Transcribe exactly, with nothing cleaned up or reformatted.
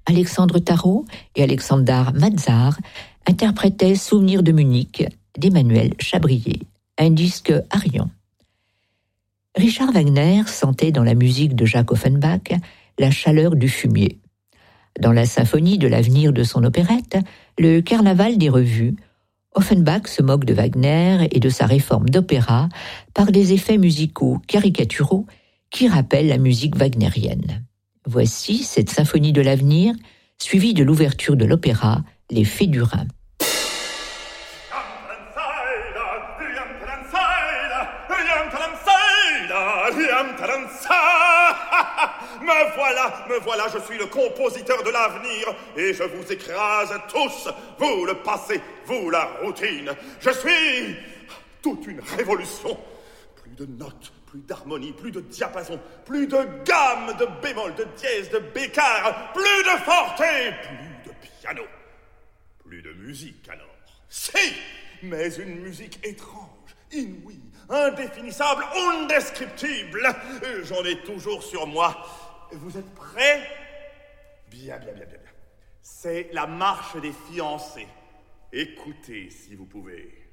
Alexandre Tarot et Alexandar Mazar interprétaient Souvenirs de Munich d'Emmanuel Chabrier, un disque Arion. Richard Wagner sentait dans la musique de Jacques Offenbach la chaleur du fumier. Dans la symphonie de l'avenir de son opérette, le Carnaval des revues, Offenbach se moque de Wagner et de sa réforme d'opéra par des effets musicaux caricaturaux qui rappellent la musique wagnérienne. Voici cette symphonie de l'avenir, suivie de l'ouverture de l'opéra Les Fées du Rhin. Me voilà, me voilà, je suis le compositeur de l'avenir et je vous écrase tous, vous le passé, vous la routine. Je suis toute une révolution. Plus de notes, plus d'harmonie, plus de diapason, plus de gamme, de bémol, de dièse, de bécard, plus de forté, plus de piano, plus de musique alors. Si, mais une musique étrange, inouïe, indéfinissable, indescriptible. J'en ai toujours sur moi. Vous êtes prêts? Bien, bien, bien, bien, bien. C'est la marche des fiancés. Écoutez si vous pouvez.